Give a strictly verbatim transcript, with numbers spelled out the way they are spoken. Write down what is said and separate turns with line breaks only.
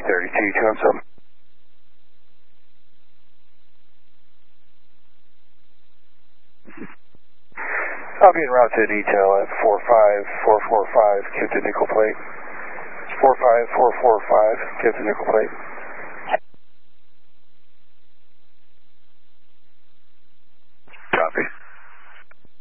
thirty-two, two on seven. I'll be en route to detail at four five four four five, give the nickel plate. four five four four five, give the nickel plate.